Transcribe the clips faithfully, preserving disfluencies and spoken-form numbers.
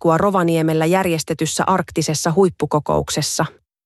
maaliskuuta Rovaniemellä järjestetyssä arktisessa huippukokouksessa.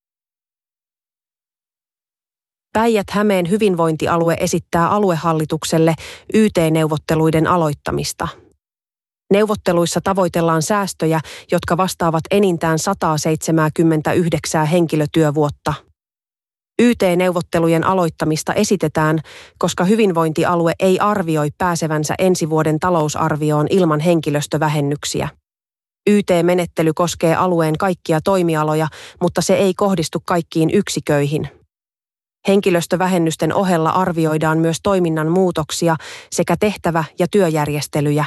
Päijät-Hämeen hyvinvointialue esittää aluehallitukselle Y T-neuvotteluiden aloittamista. Neuvotteluissa tavoitellaan säästöjä, jotka vastaavat enintään sata seitsemänkymmentäyhdeksän henkilötyövuotta. Y T-neuvottelujen aloittamista esitetään, koska hyvinvointialue ei arvioi pääsevänsä ensi vuoden talousarvioon ilman henkilöstövähennyksiä. Y T-menettely koskee alueen kaikkia toimialoja, mutta se ei kohdistu kaikkiin yksiköihin. Henkilöstövähennysten ohella arvioidaan myös toiminnan muutoksia sekä tehtävä- ja työjärjestelyjä.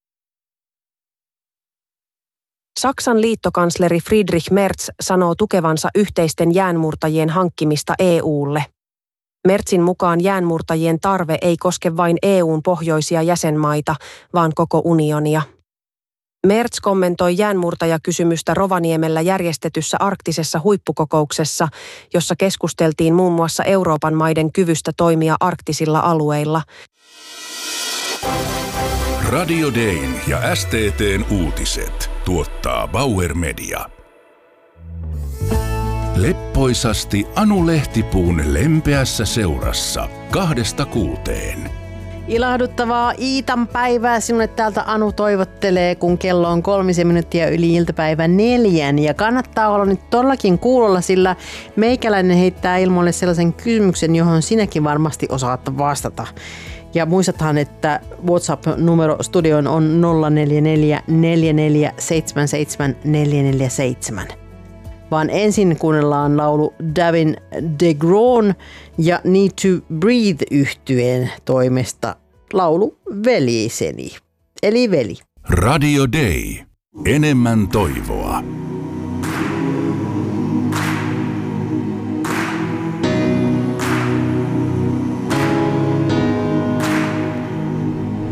Saksan liittokansleri Friedrich Merz sanoo tukevansa yhteisten jäänmurtajien hankkimista E U:lle. Merzin mukaan jäänmurtajien tarve ei koske vain E U:n pohjoisia jäsenmaita, vaan koko unionia. Merz kommentoi jäänmurtajakysymystä Rovaniemellä järjestetyssä arktisessa huippukokouksessa, jossa keskusteltiin muun muassa Euroopan maiden kyvystä toimia arktisilla alueilla. Radio Dayn ja S T T:n uutiset tuottaa Bauer Media. Leppoisasti Anu Lehtipuun lempeässä seurassa kahdesta kuuteen. Ilahduttavaa Iitan päivää sinulle täältä Anu toivottelee, kun kello on kolmisen minuuttia yli iltapäivän neljän. Ja kannattaa olla nyt todellakin kuulolla, sillä meikäläinen heittää ilmoille sellaisen kysymyksen, johon sinäkin varmasti osaat vastata. Ja muistathan, että WhatsApp-numero studioon on nolla neljä neljä neljä neljä seitsemän seitsemän neljä neljä seitsemän. Vaan ensin kuunnellaan laulu Davin DeGrone ja Need to Breathe -yhtyeen toimesta laulu Veliseni, eli Veli. Radio Day. Enemmän toivoa.